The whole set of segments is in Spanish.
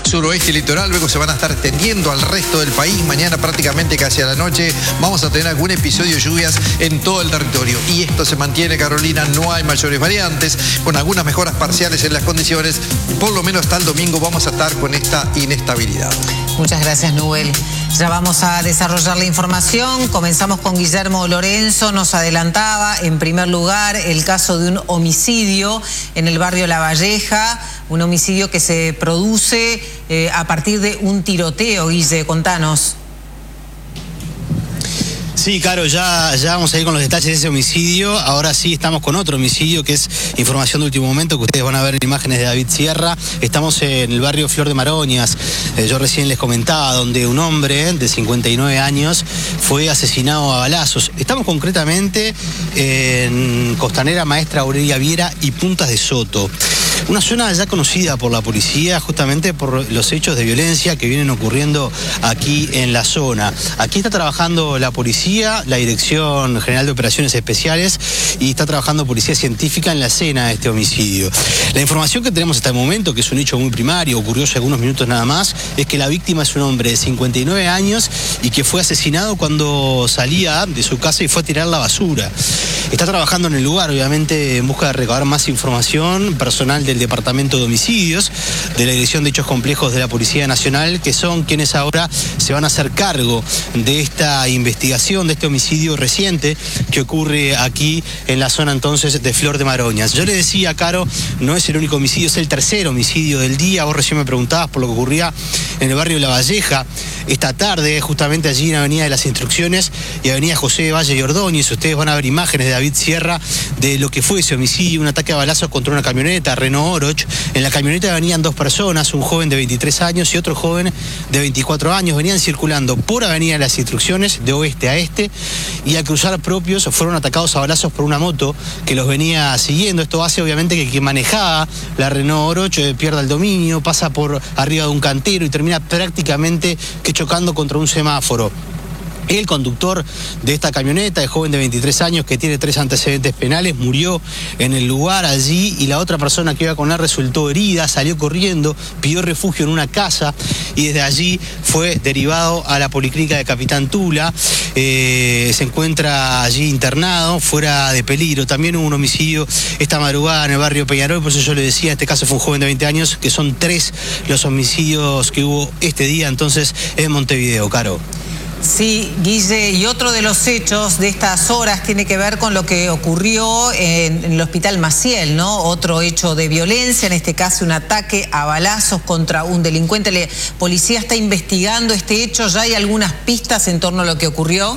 suroeste litoral, luego se van a estar extendiendo al resto del país. Mañana prácticamente casi a la noche vamos a tener algún episodio de lluvias en todo el territorio. Y esto se mantiene, Carolina, no hay mayores variantes, con algunas mejoras parciales en las condiciones. Por lo menos hasta el domingo vamos a estar con esta inestabilidad. Muchas gracias, Nubel. Ya vamos a desarrollar la información. Comenzamos con Guillermo Lorenzo. Nos adelantaba, en primer lugar, el caso de un homicidio en el barrio La Valleja. Un homicidio que se produce a partir de un tiroteo. Guille, contanos. Sí, Caro, ya vamos a ir con los detalles de ese homicidio. Ahora sí estamos con otro homicidio que es información de último momento, que ustedes van a ver en imágenes de David Sierra. Estamos en el barrio Flor de Maroñas. Yo recién les comentaba, donde un hombre de 59 años fue asesinado a balazos. Estamos concretamente en Costanera Maestra Aurelia Viera y Puntas de Soto. Una zona ya conocida por la policía justamente por los hechos de violencia que vienen ocurriendo aquí en la zona. Aquí está trabajando la policía, la Dirección General de Operaciones Especiales, y está trabajando policía científica en la escena de este homicidio. La información que tenemos hasta el momento, que es un hecho muy primario, ocurrió hace algunos minutos nada más, es que la víctima es un hombre de 59 años y que fue asesinado cuando salía de su casa y fue a tirar la basura. Está trabajando en el lugar, obviamente, en busca de recabar más información, personal del Departamento de Homicidios, de la Dirección de Hechos Complejos de la Policía Nacional, que son quienes ahora se van a hacer cargo de esta investigación, de este homicidio reciente que ocurre aquí en la zona entonces de Flor de Maroñas. Yo le decía, Caro, no es el único homicidio, es el tercer homicidio del día. Vos recién me preguntabas por lo que ocurría en el barrio La Valleja esta tarde, justamente allí en Avenida de las Instrucciones y Avenida José de Valle y Ordóñez. Ustedes van a ver imágenes de David Sierra de lo que fue ese homicidio, un ataque a balazos contra una camioneta Renault Oroch. En la camioneta venían dos personas, un joven de 23 años y otro joven de 24 años. Venían circulando por Avenida de las Instrucciones de oeste a este, y al cruzar propios fueron atacados a balazos por una moto que los venía siguiendo. Esto hace obviamente que quien manejaba la Renault Oroch pierda el dominio, pasa por arriba de un cantero y termina prácticamente que chocando contra un semáforo. El conductor de esta camioneta, el joven de 23 años que tiene 3 antecedentes penales, murió en el lugar allí, y la otra persona que iba con él resultó herida, salió corriendo, pidió refugio en una casa y desde allí fue derivado a la Policlínica de Capitán Tula. Se encuentra allí internado, fuera de peligro. También hubo un homicidio esta madrugada en el barrio Peñarol, por eso yo le decía, en este caso fue un joven de 20 años, que son 3 los homicidios que hubo este día entonces en Montevideo, Caro. Sí, Guille, y otro de los hechos de estas horas tiene que ver con lo que ocurrió en el Hospital Maciel, ¿no? Otro hecho de violencia, en este caso un ataque a balazos contra un delincuente. La policía está investigando este hecho, ¿ya hay algunas pistas en torno a lo que ocurrió?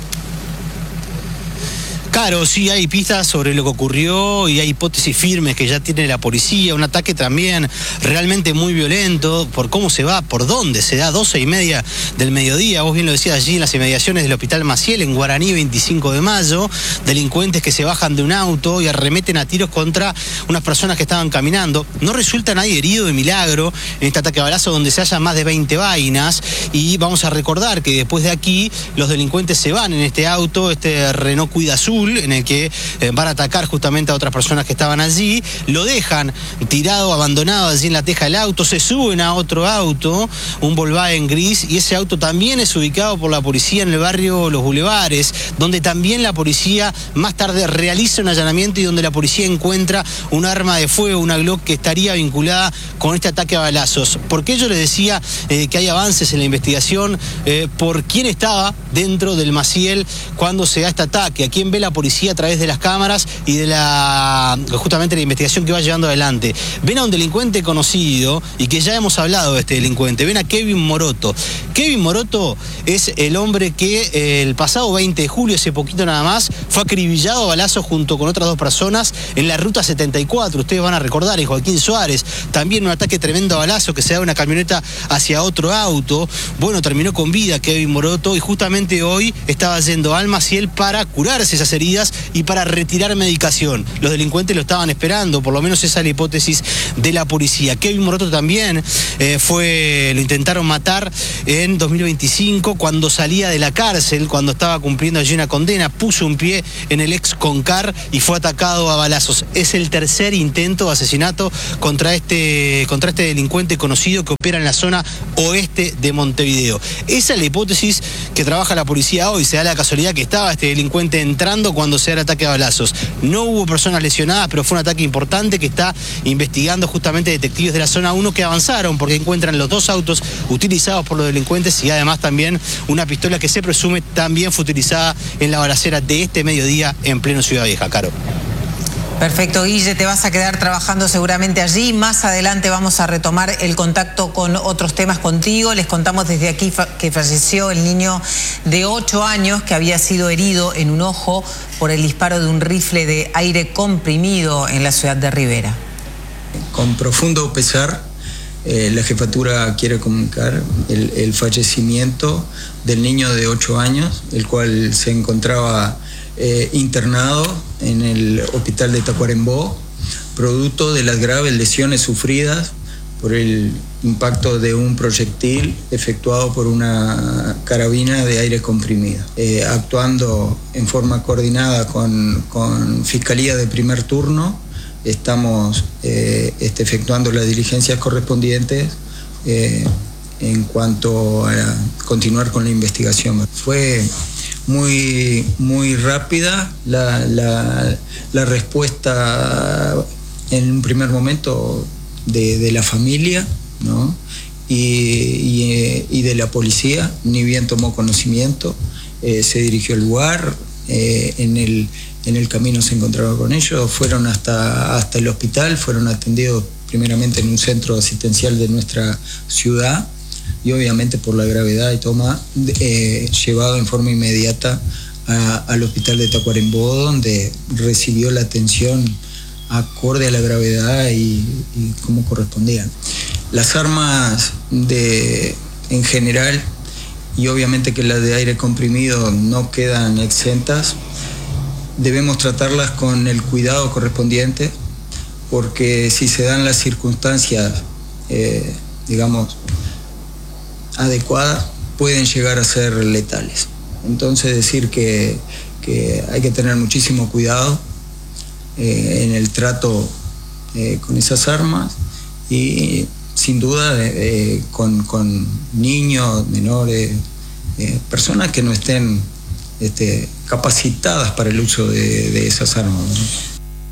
Claro, sí hay pistas sobre lo que ocurrió y hay hipótesis firmes que ya tiene la policía. Un ataque también realmente muy violento por cómo se va, por dónde se da, 12:30 del mediodía. Vos bien lo decías, allí en las inmediaciones del Hospital Maciel, en Guaraní 25 de mayo. Delincuentes que se bajan de un auto y arremeten a tiros contra unas personas que estaban caminando. No resulta nadie herido de milagro en este ataque a balazo, donde se hallan más de 20 vainas. Y vamos a recordar que después de aquí los delincuentes se van en este auto, este Renault Cuida Azul, en el que van a atacar justamente a otras personas que estaban allí. Lo dejan tirado, abandonado allí en la teja del auto, se suben a otro auto, un Volkswagen gris, y ese auto también es ubicado por la policía en el barrio Los Bulevares, donde también la policía más tarde realiza un allanamiento y donde la policía encuentra un arma de fuego, una Glock, que estaría vinculada con este ataque a balazos. ¿Por qué yo le decía que hay avances en la investigación por quién estaba dentro del Maciel cuando se da este ataque? ¿A quién ve la policía a través de las cámaras y de justamente la investigación que va llevando adelante? Ven a un delincuente conocido y que ya hemos hablado de este delincuente. Ven a Kevin Moroto. Kevin Moroto es el hombre que el pasado 20 de julio, hace poquito nada más, fue acribillado a balazos junto con otras 2 personas en la ruta 74. Ustedes van a recordar, en Joaquín Suárez, también un ataque tremendo a balazo que se da una camioneta hacia otro auto. Bueno, terminó con vida Kevin Moroto y justamente hoy estaba yendo al Maciel para curarse esas heridas y para retirar medicación. Los delincuentes lo estaban esperando, por lo menos esa es la hipótesis de la policía. Kevin Moroto también lo intentaron matar en en 2025, cuando salía de la cárcel, cuando estaba cumpliendo allí una condena, puso un pie en el ex Concar y fue atacado a balazos. Es el tercer intento de asesinato contra este delincuente conocido que opera en la zona oeste de Montevideo. Esa es la hipótesis que trabaja la policía hoy. Se da la casualidad que estaba este delincuente entrando cuando se da el ataque a balazos. No hubo personas lesionadas, pero fue un ataque importante que está investigando justamente detectives de la zona 1 que avanzaron porque encuentran los 2 autos utilizados por los delincuentes y además también una pistola que se presume también fue utilizada en la balacera de este mediodía en pleno Ciudad Vieja. Caro. Perfecto, Guille, te vas a quedar trabajando seguramente allí. Más adelante vamos a retomar el contacto con otros temas contigo. Les contamos desde aquí que falleció el niño de 8 años que había sido herido en un ojo por el disparo de un rifle de aire comprimido en la ciudad de Rivera. Con profundo pesar, la jefatura quiere comunicar el fallecimiento del niño de 8 años, el cual se encontraba internado en el hospital de Tacuarembó, producto de las graves lesiones sufridas por el impacto de un proyectil efectuado por una carabina de aire comprimido. Actuando en forma coordinada con Fiscalía de Primer Turno, estamos efectuando las diligencias correspondientes en cuanto a continuar con la investigación. Fue muy rápida la respuesta en un primer momento de la familia, ¿no? y de la policía. Ni bien tomó conocimiento, se dirigió al lugar, en el camino se encontraba con ellos, fueron hasta el hospital, fueron atendidos primeramente en un centro asistencial de nuestra ciudad y obviamente por la gravedad y toma llevado en forma inmediata al hospital de Tacuarembó, donde recibió la atención acorde a la gravedad y como correspondían. Las armas en general y obviamente que las de aire comprimido no quedan exentas, debemos tratarlas con el cuidado correspondiente, porque si se dan las circunstancias, adecuadas, pueden llegar a ser letales. Entonces decir que hay que tener muchísimo cuidado en el trato con esas armas y sin duda con niños, menores, personas que no estén capacitadas para el uso de esas armas, ¿no?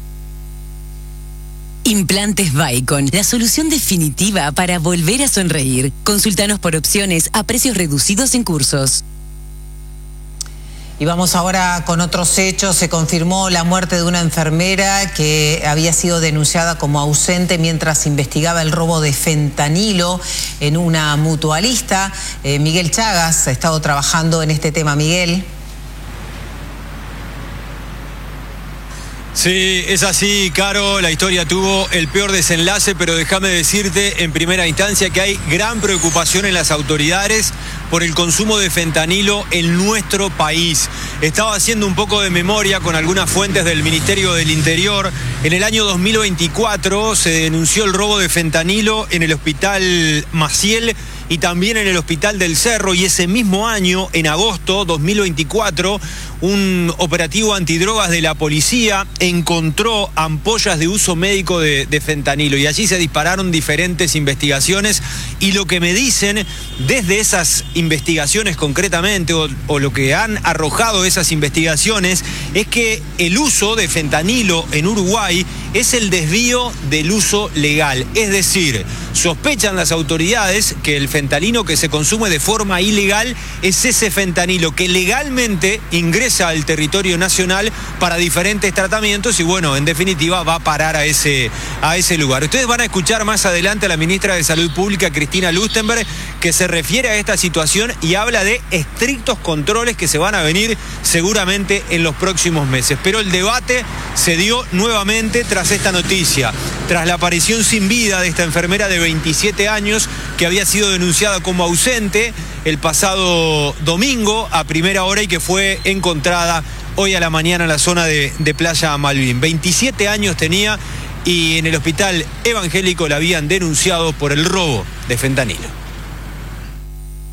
Implantes Vicon, la solución definitiva para volver a sonreír. Consúltanos por opciones a precios reducidos en cursos. Y vamos ahora con otros hechos. Se confirmó la muerte de una enfermera que había sido denunciada como ausente mientras investigaba el robo de fentanilo en una mutualista. Miguel Chagas ha estado trabajando en este tema. Miguel. Sí, es así, Caro, la historia tuvo el peor desenlace, pero déjame decirte en primera instancia que hay gran preocupación en las autoridades por el consumo de fentanilo en nuestro país. Estaba haciendo un poco de memoria con algunas fuentes del Ministerio del Interior. En el año 2024 se denunció el robo de fentanilo en el Hospital Maciel y también en el Hospital del Cerro, y ese mismo año, en agosto 2024, un operativo antidrogas de la policía encontró ampollas de uso médico de fentanilo, y allí se dispararon diferentes investigaciones, y lo que me dicen desde esas investigaciones concretamente, o lo que han arrojado esas investigaciones, es que el uso de fentanilo en Uruguay es el desvío del uso legal, es decir, sospechan las autoridades que el fentanilo que se consume de forma ilegal es ese fentanilo que legalmente ingresa al territorio nacional para diferentes tratamientos y bueno, en definitiva va a parar a ese lugar. Ustedes van a escuchar más adelante a la ministra de Salud Pública, Cristina Lustenberg, que se refiere a esta situación y habla de estrictos controles que se van a venir seguramente en los próximos meses. Pero el debate se dio nuevamente tras esta noticia, tras la aparición sin vida de esta enfermera de 27 años que había sido denunciada como ausente el pasado domingo a primera hora y que fue encontrada hoy a la mañana en la zona de Playa Malvin. 27 años tenía y en el hospital evangélico la habían denunciado por el robo de fentanilo.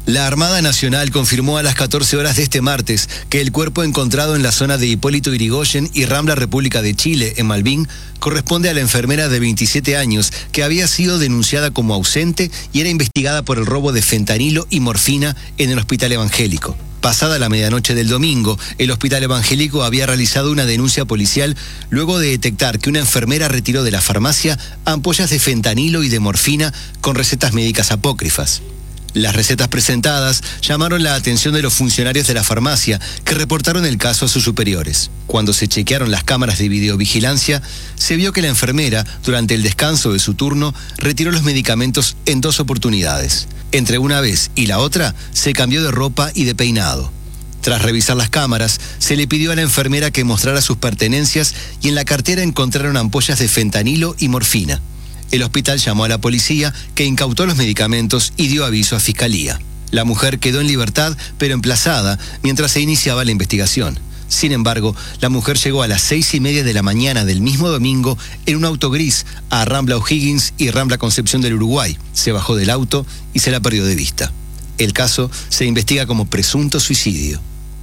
La Armada Nacional confirmó a las 14 horas de este martes que el cuerpo encontrado en la zona de Hipólito Yrigoyen y Rambla, República de Chile, en Malvín, corresponde a la enfermera de 27 años que había sido denunciada como ausente y era investigada por el robo de fentanilo y morfina en el Hospital Evangélico. Pasada la medianoche del domingo, el Hospital Evangélico había realizado una denuncia policial luego de detectar que una enfermera retiró de la farmacia ampollas de fentanilo y de morfina con recetas médicas apócrifas. Las recetas presentadas llamaron la atención de los funcionarios de la farmacia, que reportaron el caso a sus superiores. Cuando se chequearon las cámaras de videovigilancia, se vio que la enfermera, durante el descanso de su turno, retiró los medicamentos en 2 oportunidades. Entre una vez y la otra, se cambió de ropa y de peinado. Tras revisar las cámaras, se le pidió a la enfermera que mostrara sus pertenencias y en la cartera encontraron ampollas de fentanilo y morfina. El hospital llamó a la policía, que incautó los medicamentos y dio aviso a Fiscalía. La mujer quedó en libertad, pero emplazada, mientras se iniciaba la investigación. Sin embargo, la mujer llegó a las 6:30 de la mañana del mismo domingo en un auto gris a Rambla O'Higgins y Rambla Concepción del Uruguay. Se bajó del auto y se la perdió de vista. El caso se investiga como presunto suicidio.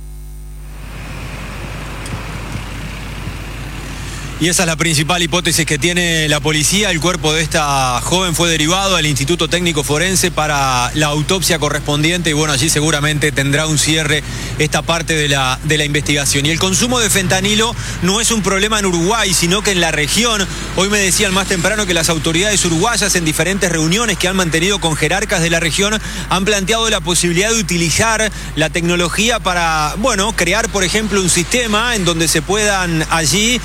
Y esa es la principal hipótesis que tiene la policía. El cuerpo de esta joven fue derivado al Instituto Técnico Forense para la autopsia correspondiente y bueno, allí seguramente tendrá un cierre esta parte de la investigación. Y el consumo de fentanilo no es un problema en Uruguay, sino que en la región. Hoy me decían más temprano que las autoridades uruguayas en diferentes reuniones que han mantenido con jerarcas de la región han planteado la posibilidad de utilizar la tecnología para, bueno, crear por ejemplo un sistema en donde se puedan allí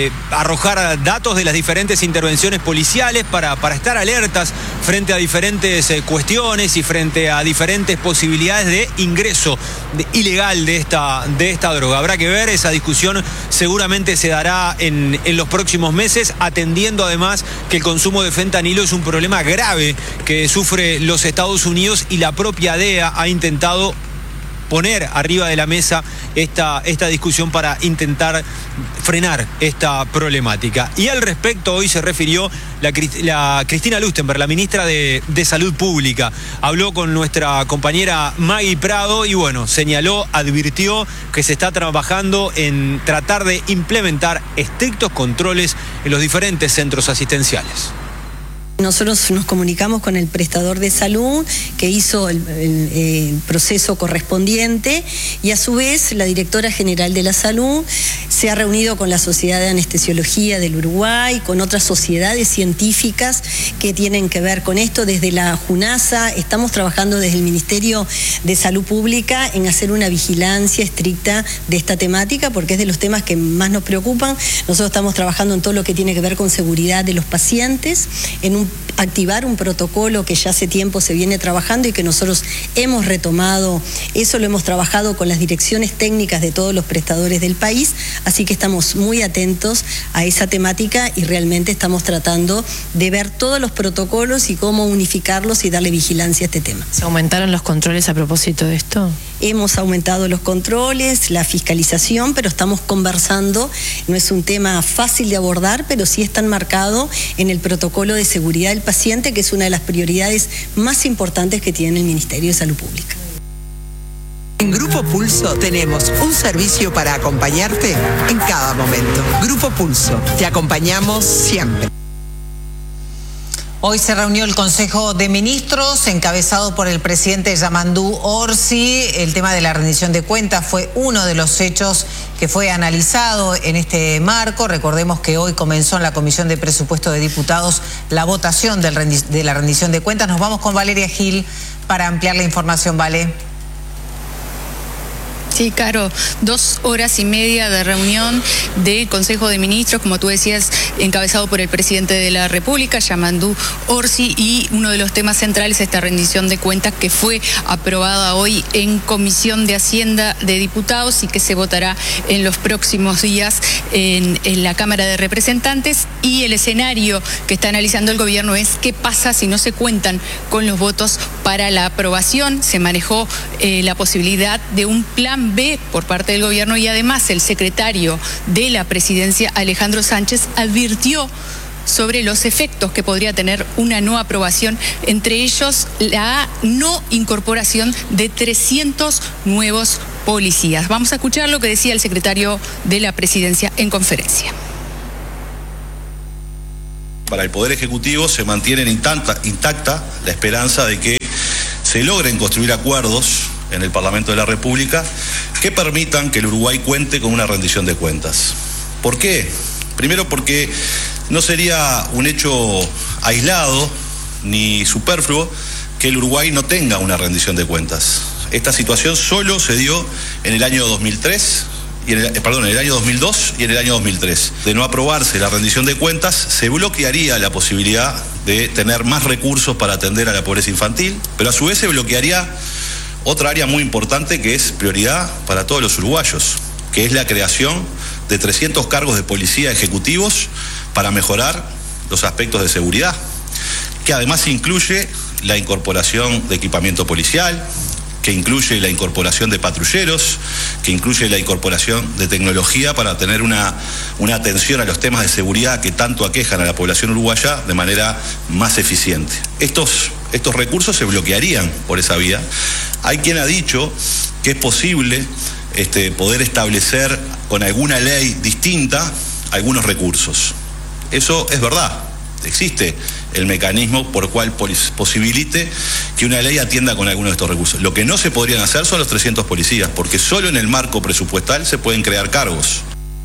arrojar datos de las diferentes intervenciones policiales para estar alertas frente a diferentes cuestiones y frente a diferentes posibilidades de ingreso ilegal de esta droga. Habrá que ver, esa discusión seguramente se dará en los próximos meses, atendiendo además que el consumo de fentanilo es un problema grave que sufre los Estados Unidos y la propia DEA ha intentado poner arriba de la mesa esta discusión para intentar frenar esta problemática. Y al respecto hoy se refirió la Cristina Lustenberg, la ministra de Salud Pública. Habló con nuestra compañera Maggie Prado y bueno, advirtió que se está trabajando en tratar de implementar estrictos controles en los diferentes centros asistenciales. Nosotros nos comunicamos con el prestador de salud que hizo el proceso correspondiente y a su vez la directora general de la salud se ha reunido con la Sociedad de Anestesiología del Uruguay, con otras sociedades científicas que tienen que ver con esto. Desde la JUNASA estamos trabajando desde el Ministerio de Salud Pública en hacer una vigilancia estricta de esta temática porque es de los temas que más nos preocupan. Nosotros estamos trabajando en todo lo que tiene que ver con seguridad de los pacientes, en activar un protocolo que ya hace tiempo se viene trabajando y que nosotros hemos retomado. Eso lo hemos trabajado con las direcciones técnicas de todos los prestadores del país, así que estamos muy atentos a esa temática y realmente estamos tratando de ver todos los protocolos y cómo unificarlos y darle vigilancia a este tema. ¿Se aumentaron los controles a propósito de esto? Hemos aumentado los controles, la fiscalización, pero estamos conversando. No es un tema fácil de abordar, pero sí está enmarcado en el protocolo de seguridad del paciente, que es una de las prioridades más importantes que tiene el Ministerio de Salud Pública. En Grupo Pulso tenemos un servicio para acompañarte en cada momento. Grupo Pulso, te acompañamos siempre. Hoy se reunió el Consejo de Ministros, encabezado por el presidente Yamandú Orsi. El tema de la rendición de cuentas fue uno de los hechos que fue analizado en este marco. Recordemos que hoy comenzó en la Comisión de Presupuesto de Diputados la votación de la rendición de cuentas. Nos vamos con Valeria Gil para ampliar la información, Vale. Sí, Caro, 2 horas y media de reunión del Consejo de Ministros, como tú decías, encabezado por el presidente de la República, Yamandú Orsi, y uno de los temas centrales, esta rendición de cuentas que fue aprobada hoy en Comisión de Hacienda de Diputados y que se votará en los próximos días en la Cámara de Representantes. Y el escenario que está analizando el gobierno es qué pasa si no se cuentan con los votos para la aprobación. Se manejó la posibilidad de un plan B por parte del gobierno y además el secretario de la presidencia, Alejandro Sánchez, advirtió sobre los efectos que podría tener una no aprobación, entre ellos la no incorporación de 300 nuevos policías. Vamos a escuchar lo que decía el secretario de la Presidencia en conferencia. Para el Poder Ejecutivo se mantiene intacta la esperanza de que se logren construir acuerdos en el Parlamento de la República que permitan que el Uruguay cuente con una rendición de cuentas. ¿Por qué? Primero porque no sería un hecho aislado ni superfluo que el Uruguay no tenga una rendición de cuentas. Esta situación solo se dio en el año 2003, en el año 2002 y en el año 2003. De no aprobarse la rendición de cuentas, se bloquearía la posibilidad de tener más recursos para atender a la pobreza infantil, pero a su vez se bloquearía otra área muy importante que es prioridad para todos los uruguayos, que es la creación de 300 cargos de policía ejecutivos para mejorar los aspectos de seguridad, que además incluye la incorporación de equipamiento policial, que incluye la incorporación de patrulleros, que incluye la incorporación de tecnología para tener una atención a los temas de seguridad que tanto aquejan a la población uruguaya de manera más eficiente. Estos recursos se bloquearían por esa vía. Hay quien ha dicho que es posible poder establecer con alguna ley distinta algunos recursos. Eso es verdad. Existe el mecanismo por el cual posibilite que una ley atienda con alguno de estos recursos. Lo que no se podrían hacer son los 300 policías, porque solo en el marco presupuestal se pueden crear cargos.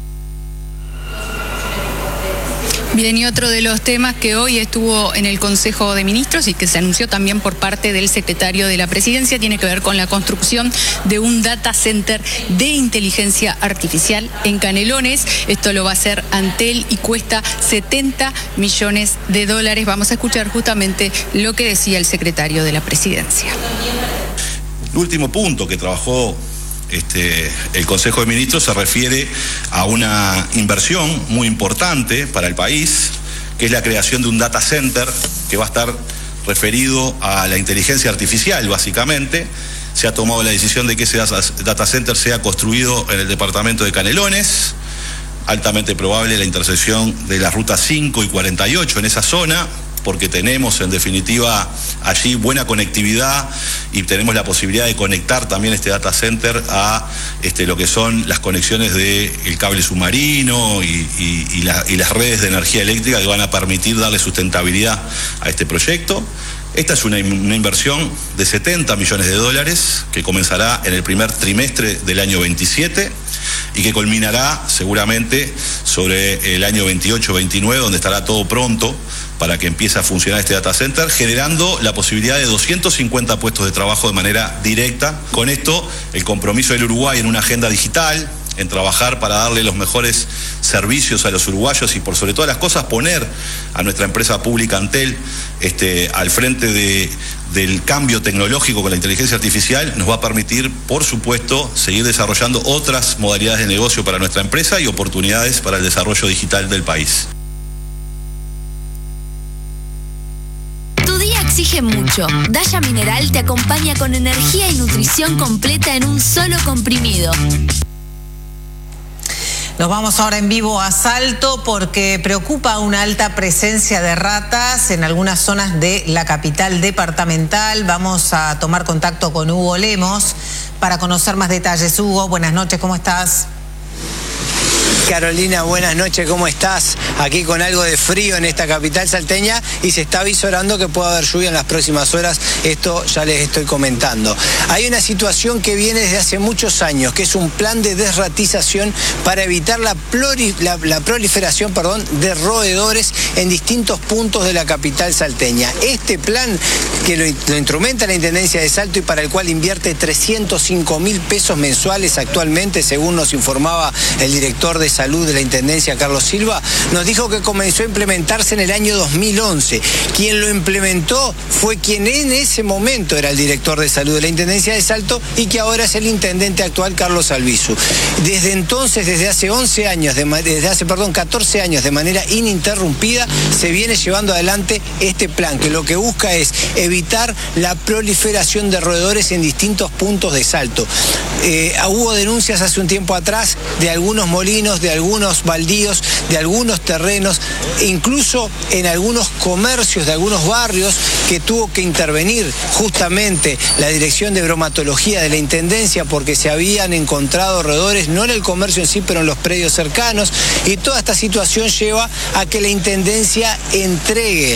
Bien, y otro de los temas que hoy estuvo en el Consejo de Ministros y que se anunció también por parte del secretario de la Presidencia tiene que ver con la construcción de un data center de inteligencia artificial en Canelones. Esto lo va a hacer Antel y cuesta $70 millones. Vamos a escuchar justamente lo que decía el secretario de la Presidencia. El último punto que trabajó el Consejo de Ministros se refiere a una inversión muy importante para el país, que es la creación de un data center que va a estar referido a la inteligencia artificial, básicamente. Se ha tomado la decisión de que ese data center sea construido en el departamento de Canelones, altamente probable la intersección de las rutas 5 y 48 en esa zona, porque tenemos en definitiva allí buena conectividad y tenemos la posibilidad de conectar también este data center a lo que son las conexiones del cable submarino y las redes de energía eléctrica que van a permitir darle sustentabilidad a este proyecto. Esta es una inversión de $70 millones que comenzará en el primer trimestre del año 27 y que culminará seguramente sobre el año 28-29, donde estará todo pronto para que empiece a funcionar este data center, generando la posibilidad de 250 puestos de trabajo de manera directa. Con esto, el compromiso del Uruguay en una agenda digital, en trabajar para darle los mejores servicios a los uruguayos y por sobre todas las cosas poner a nuestra empresa pública Antel al frente del cambio tecnológico con la inteligencia artificial, nos va a permitir, por supuesto, seguir desarrollando otras modalidades de negocio para nuestra empresa y oportunidades para el desarrollo digital del país. Tu día exige mucho. Daya Mineral te acompaña con energía y nutrición completa en un solo comprimido. Nos vamos ahora en vivo a Salto porque preocupa una alta presencia de ratas en algunas zonas de la capital departamental. Vamos a tomar contacto con Hugo Lemos para conocer más detalles. Hugo, buenas noches, ¿cómo estás? Carolina, buenas noches, ¿cómo estás? Aquí con algo de frío en esta capital salteña y se está avisorando que puede haber lluvia en las próximas horas, esto ya les estoy comentando. Hay una situación que viene desde hace muchos años, que es un plan de desratización para evitar la proliferación de roedores en distintos puntos de la capital salteña. Este plan, que lo instrumenta la Intendencia de Salto y para el cual invierte 305.000 pesos mensuales actualmente, según nos informaba el director de Salud de la Intendencia, Carlos Silva, nos dijo que comenzó a implementarse en el año 2011. Quien lo implementó fue quien en ese momento era el director de Salud de la Intendencia de Salto y que ahora es el intendente actual, Carlos Albizu. Desde entonces, desde hace 14 años de manera ininterrumpida, se viene llevando adelante este plan, que lo que busca es evitar la proliferación de roedores en distintos puntos de Salto. Hubo denuncias hace un tiempo atrás de algunos molinos de algunos baldíos, de algunos terrenos, incluso en algunos comercios de algunos barrios que tuvo que intervenir justamente la Dirección de Bromatología de la Intendencia porque se habían encontrado roedores, no en el comercio en sí, pero en los predios cercanos, y toda esta situación lleva a que la Intendencia entregue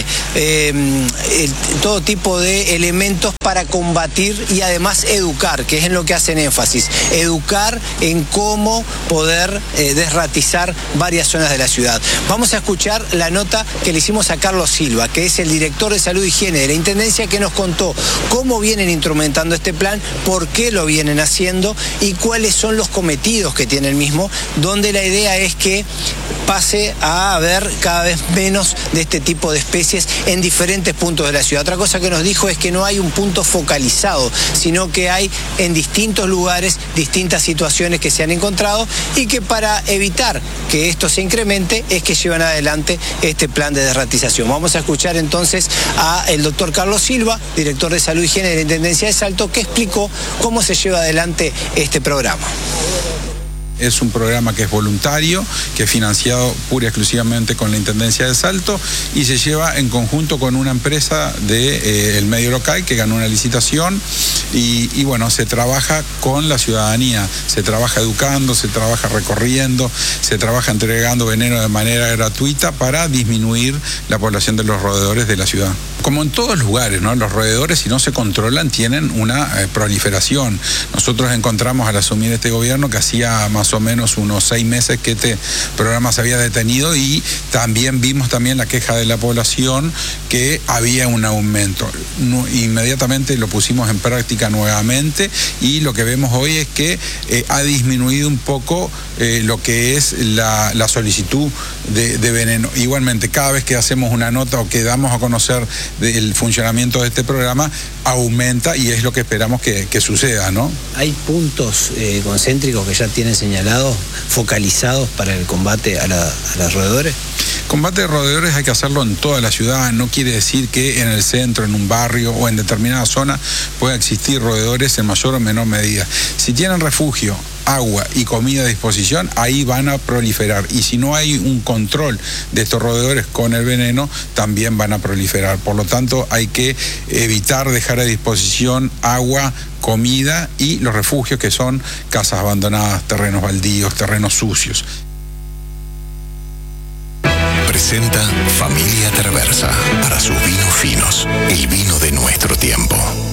todo tipo de elementos para combatir y además educar, que es en lo que hacen énfasis, educar en cómo poder desratizar varias zonas de la ciudad. Vamos a escuchar la nota que le hicimos a Carlos Silva, que es el director de Salud y Higiene de la Intendencia, que nos contó cómo vienen instrumentando este plan, por qué lo vienen haciendo y cuáles son los cometidos que tiene el mismo, donde la idea es que pase a haber cada vez menos de este tipo de especies en diferentes puntos de la ciudad. Otra cosa que nos dijo es que no hay un punto focalizado, sino que hay en distintos lugares distintas situaciones que se han encontrado y que para evitar que esto se incremente es que llevan adelante este plan de desratización. Vamos a escuchar entonces al doctor Carlos Silva, director de Salud y Higiene de la Intendencia de Salto, que explicó cómo se lleva adelante este programa. Es un programa que es voluntario, que es financiado pura y exclusivamente con la Intendencia de Salto y se lleva en conjunto con una empresa del medio local que ganó una licitación y bueno, se trabaja con la ciudadanía, se trabaja educando, se trabaja recorriendo, se trabaja entregando veneno de manera gratuita para disminuir la población de los roedores de la ciudad. Como en todos lugares, ¿no? Los roedores, si no se controlan, tienen una proliferación. Nosotros encontramos al asumir este gobierno que hacía más o menos unos 6 meses que este programa se había detenido y también vimos la queja de la población que había un aumento. Inmediatamente lo pusimos en práctica nuevamente y lo que vemos hoy es que ha disminuido un poco lo que es la solicitud de veneno. Igualmente, cada vez que hacemos una nota o que damos a conocer del funcionamiento de este programa, aumenta y es lo que esperamos que suceda, ¿no? ¿Hay puntos concéntricos que ya tienen señalados, focalizados para el combate a los roedores? Combate de roedores hay que hacerlo en toda la ciudad, no quiere decir que en el centro, en un barrio o en determinada zona pueda existir roedores en mayor o menor medida. Si tienen refugio, agua y comida a disposición, ahí van a proliferar. Y si no hay un control de estos roedores con el veneno, también van a proliferar. Por lo tanto, hay que evitar dejar a disposición agua, comida y los refugios que son casas abandonadas, terrenos baldíos, terrenos sucios. Presenta Familia Traversa para sus vinos finos, el vino de nuestro tiempo.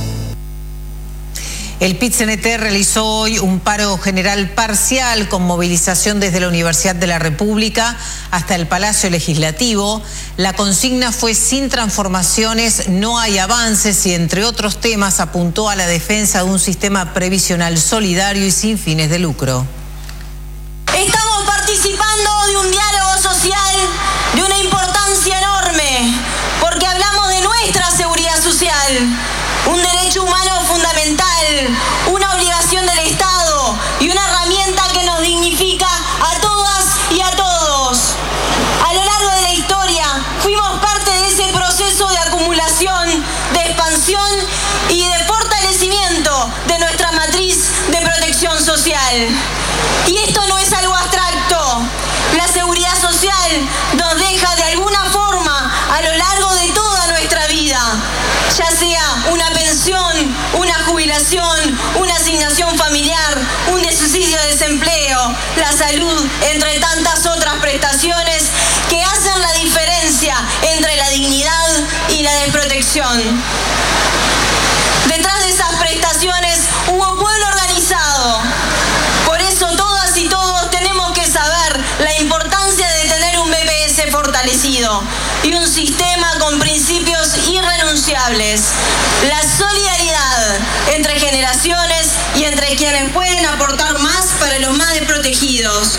El PIT-CNT realizó hoy un paro general parcial con movilización desde la Universidad de la República hasta el Palacio Legislativo. La consigna fue: sin transformaciones no hay avances, y entre otros temas apuntó a la defensa de un sistema previsional solidario y sin fines de lucro. Estamos participando de un diálogo social de una importancia enorme, porque hablamos de nuestra seguridad social, un derecho humano fundamental, una obligación del Estado y una herramienta que nos dignifica a todas y a todos. A lo largo de la historia fuimos parte de ese proceso de acumulación, de expansión y de fortalecimiento de nuestra matriz de protección social. Y esto no es algo abstracto. La seguridad social nos deja de alguna forma a lo largo de toda nuestra vida, ya sea una pensión, una jubilación, una asignación familiar, un subsidio de desempleo, la salud, entre tantas otras prestaciones que hacen la diferencia entre la dignidad y la desprotección. Detrás de esas prestaciones hubo pueblo organizado. Por eso todas y todos tenemos que saber la importancia de tener un BPS fortalecido y un sistema con principios irrenunciables. La solidaridad entre generaciones y entre quienes pueden aportar más para los más desprotegidos.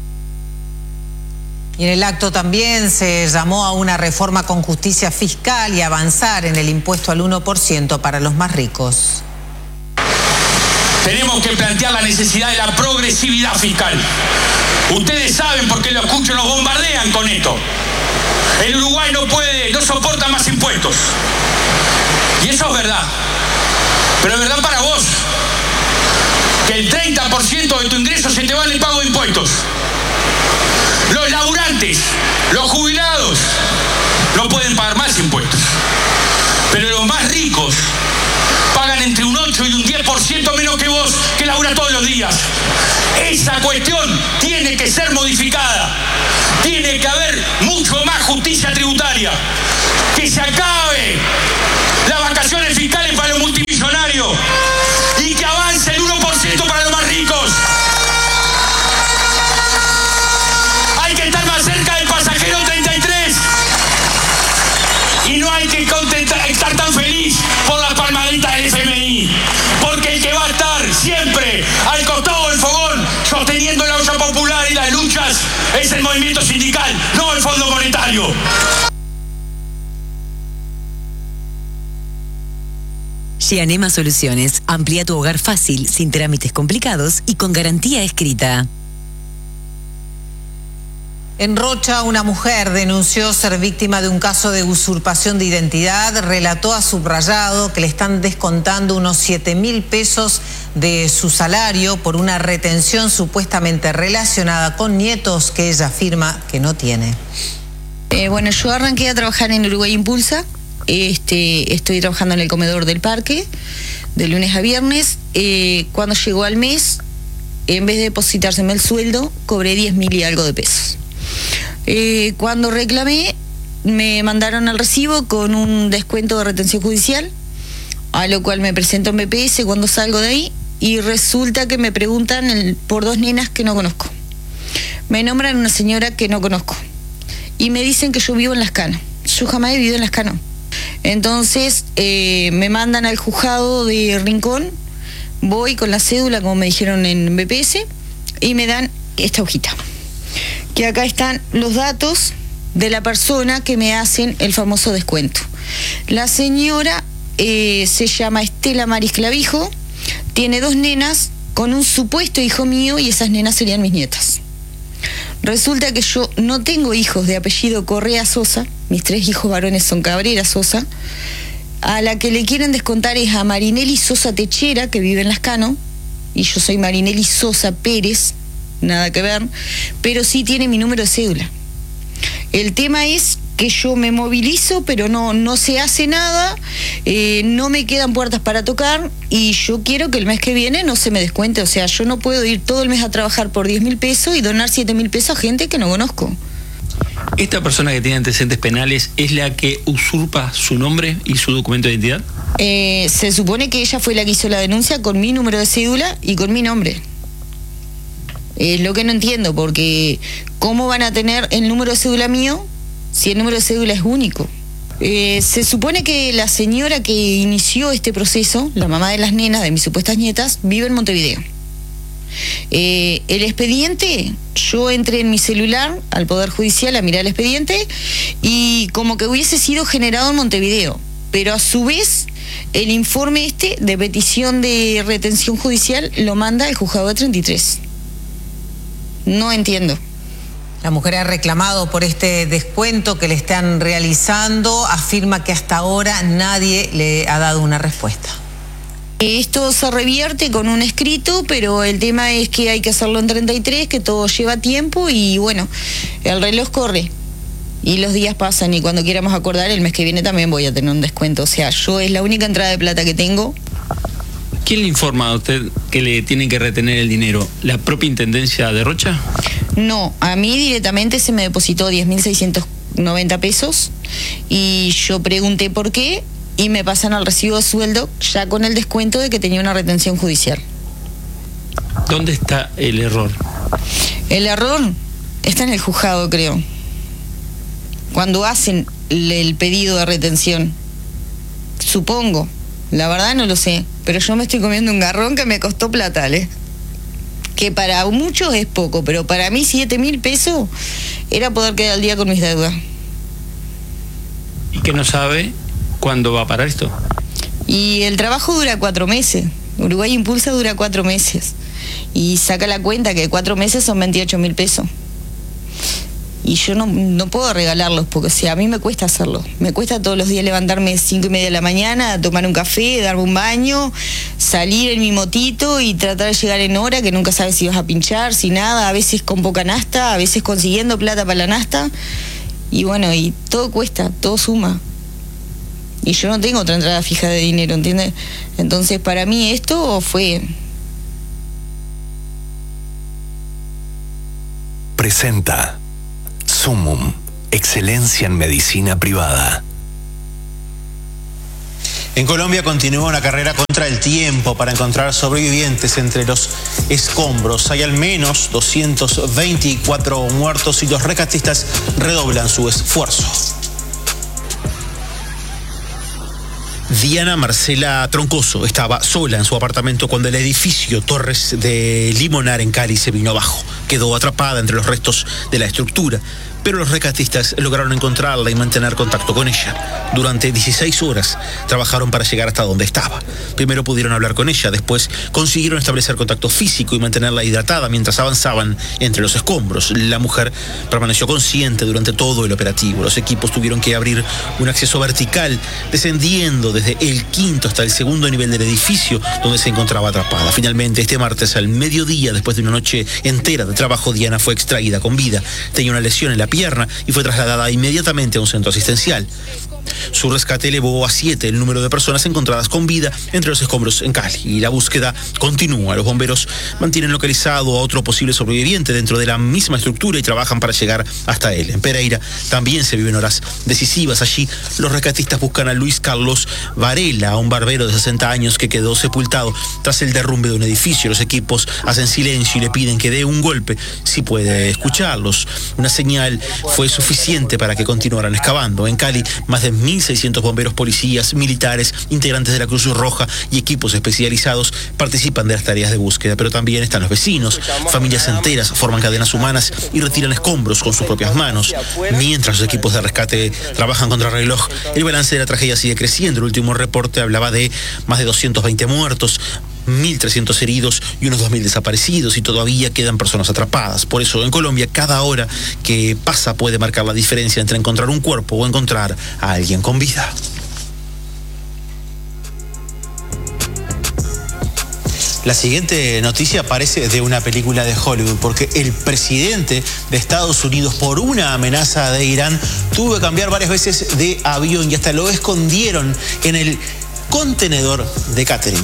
Y en el acto también se llamó a una reforma con justicia fiscal y avanzar en el impuesto al 1% para los más ricos. Tenemos que plantear la necesidad de la progresividad fiscal. Ustedes saben, porque lo escucho, nos bombardean con esto. El Uruguay no soporta más impuestos. Y eso es verdad. Pero es verdad para vos, que el 30% de tu ingreso se te va en el pago de impuestos. Los laburantes, los jubilados, no pueden pagar más impuestos. Pero los más ricos pagan entre un 8 y un 10% menos que vos, que labura todos los días. Esa cuestión tiene que ser modificada. Tiene que haber mucho más justicia tributaria. Que se acabe las vacaciones fiscales para los multimillonarios y que avance el 1% para los más ricos. Hay que estar más cerca del pasajero 33 y no hay que estar tan feliz por las palmaditas del FMI, porque el que va a estar siempre al costado del fogón sosteniendo la olla popular y las luchas es el movimiento sindical, no el Fondo Monetario. Gianema Soluciones. Amplía tu hogar fácil, sin trámites complicados y con garantía escrita. En Rocha, una mujer denunció ser víctima de un caso de usurpación de identidad. Relató a Subrayado que le están descontando unos 7.000 pesos de su salario por una retención supuestamente relacionada con nietos que ella afirma que no tiene. Bueno, yo arranqué a trabajar en Uruguay Impulsa. Estoy trabajando en el comedor del parque de lunes a viernes. Cuando llegó al mes, en vez de depositárseme el sueldo, cobré 10.000 y algo de pesos. Cuando reclamé, me mandaron el recibo con un descuento de retención judicial, a lo cual me presento en BPS cuando salgo de ahí, y resulta que me preguntan por 2 nenas que no conozco. Me nombran una señora que no conozco y me dicen que yo vivo en Las Canas. Yo jamás he vivido en Las Canas. Entonces me mandan al juzgado de Rincón, voy con la cédula como me dijeron en BPS y me dan esta hojita, que acá están los datos de la persona que me hacen el famoso descuento. La señora se llama Estela Maris Clavijo, tiene 2 nenas con un supuesto hijo mío y esas nenas serían mis nietas. Resulta que yo no tengo hijos de apellido Correa Sosa, mis 3 hijos varones son Cabrera Sosa. A la que le quieren descontar es a Marinelli Sosa Techera, que vive en Las Cano, y yo soy Marinelli Sosa Pérez, nada que ver, pero sí tiene mi número de cédula. El tema es que yo me movilizo, pero no se hace nada, no me quedan puertas para tocar y yo quiero que el mes que viene no se me descuente. O sea, yo no puedo ir todo el mes a trabajar por 10.000 pesos y donar 7.000 pesos a gente que no conozco. ¿Esta persona que tiene antecedentes penales es la que usurpa su nombre y su documento de identidad? Se supone que ella fue la que hizo la denuncia con mi número de cédula y con mi nombre. Es lo que no entiendo, porque ¿cómo van a tener el número de cédula mío si el número de cédula es único? Se supone que la señora que inició este proceso, la mamá de las nenas, de mis supuestas nietas, vive en Montevideo. El expediente, yo entré en mi celular al Poder Judicial a mirar el expediente y como que hubiese sido generado en Montevideo, pero a su vez el informe de petición de retención judicial lo manda el juzgado de 33. No entiendo. La mujer ha reclamado por este descuento que le están realizando, afirma que hasta ahora nadie le ha dado una respuesta. Esto se revierte con un escrito, pero el tema es que hay que hacerlo en 33, que todo lleva tiempo y bueno, el reloj corre y los días pasan y cuando quieramos acordar el mes que viene también voy a tener un descuento. O sea, yo es la única entrada de plata que tengo. ¿Quién le informa a usted que le tienen que retener el dinero? ¿La propia Intendencia de Rocha? No, a mí directamente se me depositó 10.690 pesos y yo pregunté por qué y me pasan al recibo de sueldo ya con el descuento de que tenía una retención judicial. ¿Dónde está el error? El error está en el juzgado, creo. Cuando hacen el pedido de retención, supongo, la verdad no lo sé, pero yo me estoy comiendo un garrón que me costó platales. Que para muchos es poco, pero para mí 7.000 pesos era poder quedar al día con mis deudas. ¿Y que no sabe cuándo va a parar esto? Y el trabajo dura 4 meses. Uruguay Impulsa dura 4 meses. Y saca la cuenta que 4 meses son 28.000 pesos. Y yo no puedo regalarlos, porque a mí me cuesta hacerlo. Me cuesta todos los días levantarme 5:30 de la mañana, tomar un café, darme un baño, salir en mi motito y tratar de llegar en hora, que nunca sabes si vas a pinchar, si nada, a veces con poca nafta, a veces consiguiendo plata para la nafta. Y bueno, y todo cuesta, todo suma. Y yo no tengo otra entrada fija de dinero, ¿entiendes? Entonces, para mí esto fue... Presenta Sumum, excelencia en medicina privada. En Colombia continúa una carrera contra el tiempo para encontrar sobrevivientes entre los escombros. Hay al menos 224 muertos y los rescatistas redoblan su esfuerzo. Diana Marcela Troncoso estaba sola en su apartamento cuando el edificio Torres de Limonar en Cali se vino abajo. Quedó atrapada entre los restos de la estructura, pero los rescatistas lograron encontrarla y mantener contacto con ella. Durante 16 horas trabajaron para llegar hasta donde estaba. Primero pudieron hablar con ella, después consiguieron establecer contacto físico y mantenerla hidratada mientras avanzaban entre los escombros. La mujer permaneció consciente durante todo el operativo. Los equipos tuvieron que abrir un acceso vertical, descendiendo desde el quinto hasta el segundo nivel del edificio donde se encontraba atrapada. Finalmente, este martes al mediodía, después de una noche entera de trabajo, Diana fue extraída con vida. Tenía una lesión en la pierna y fue trasladada inmediatamente a un centro asistencial. Su rescate elevó a 7 el número de personas encontradas con vida entre los escombros en Cali y la búsqueda continúa. Los bomberos mantienen localizado a otro posible sobreviviente dentro de la misma estructura y trabajan para llegar hasta él. En Pereira también se viven horas decisivas. Allí los rescatistas buscan a Luis Carlos Varela, un barbero de 60 años que quedó sepultado tras el derrumbe de un edificio. Los equipos hacen silencio y le piden que dé un golpe si puede escucharlos. Una señal fue suficiente para que continuaran excavando. En Cali, más de 1.600 bomberos, policías, militares, integrantes de la Cruz Roja y equipos especializados participan de las tareas de búsqueda, pero también están los vecinos. Familias enteras forman cadenas humanas y retiran escombros con sus propias manos. Mientras los equipos de rescate trabajan contra reloj, el balance de la tragedia sigue creciendo. El último reporte hablaba de más de 220 muertos, 1.300 heridos y unos 2.000 desaparecidos, y todavía quedan personas atrapadas. Por eso en Colombia cada hora que pasa puede marcar la diferencia entre encontrar un cuerpo o encontrar a alguien con vida. La siguiente noticia parece de una película de Hollywood, porque el presidente de Estados Unidos, por una amenaza de Irán, tuvo que cambiar varias veces de avión y hasta lo escondieron en el contenedor de catering.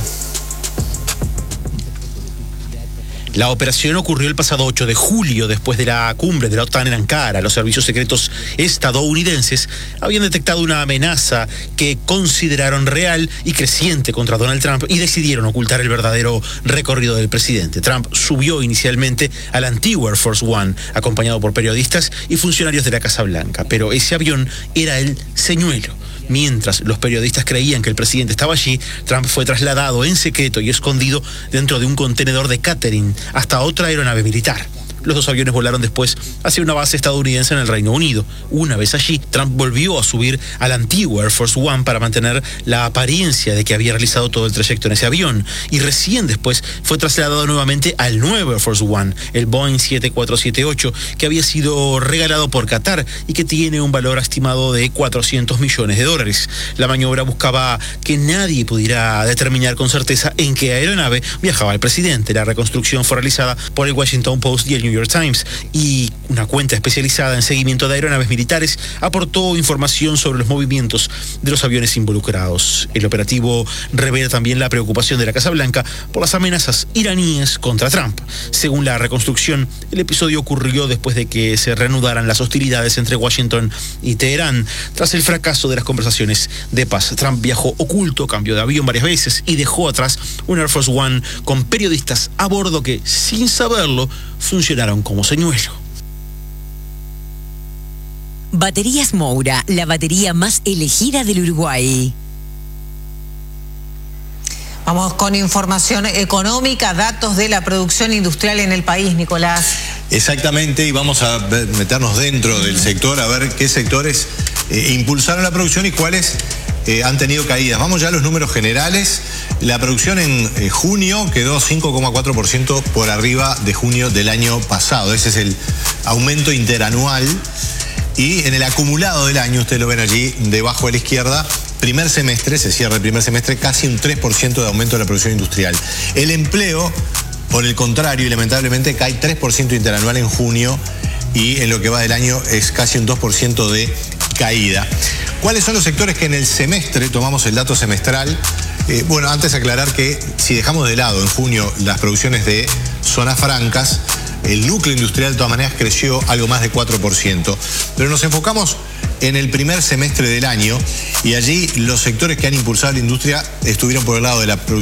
La operación ocurrió el pasado 8 de julio, después de la cumbre de la OTAN en Ankara. Los servicios secretos estadounidenses habían detectado una amenaza que consideraron real y creciente contra Donald Trump y decidieron ocultar el verdadero recorrido del presidente. Trump subió inicialmente al antiguo Air Force One, acompañado por periodistas y funcionarios de la Casa Blanca, pero ese avión era el señuelo. Mientras los periodistas creían que el presidente estaba allí, Trump fue trasladado en secreto y escondido dentro de un contenedor de catering hasta otra aeronave militar. Los dos aviones volaron después hacia una base estadounidense en el Reino Unido. Una vez allí, Trump volvió a subir al antiguo Air Force One para mantener la apariencia de que había realizado todo el trayecto en ese avión. Y recién después fue trasladado nuevamente al nuevo Air Force One, el Boeing 7478, que había sido regalado por Qatar y que tiene un valor estimado de $400 millones. La maniobra buscaba que nadie pudiera determinar con certeza en qué aeronave viajaba el presidente. La reconstrucción fue realizada por el Washington Post y el New York Times, y una cuenta especializada en seguimiento de aeronaves militares aportó información sobre los movimientos de los aviones involucrados. El operativo revela también la preocupación de la Casa Blanca por las amenazas iraníes contra Trump. Según la reconstrucción, el episodio ocurrió después de que se reanudaran las hostilidades entre Washington y Teherán tras el fracaso de las conversaciones de paz. Trump viajó oculto, cambió de avión varias veces y dejó atrás un Air Force One con periodistas a bordo que, sin saberlo, funcionaron como señuelo. Baterías Moura, la batería más elegida del Uruguay. Vamos con información económica, datos de la producción industrial en el país, Nicolás. Exactamente, y vamos a meternos dentro del sector a ver qué sectores impulsaron la producción y cuáles han tenido caídas. Vamos ya a los números generales. La producción en junio quedó 5,4% por arriba de junio del año pasado. Ese es el aumento interanual. Y en el acumulado del año, ustedes lo ven allí debajo a la izquierda, primer semestre, se cierra el primer semestre, casi un 3% de aumento de la producción industrial. El empleo, por el contrario, y lamentablemente cae 3% interanual en junio, y en lo que va del año es casi un 2% de caída. ¿Cuáles son los sectores que en el semestre, tomamos el dato semestral? Bueno, antes aclarar que si dejamos de lado en junio las producciones de zonas francas, el núcleo industrial de todas maneras creció algo más de 4%. Pero nos enfocamos en el primer semestre del año y allí los sectores que han impulsado la industria estuvieron por el lado de la producción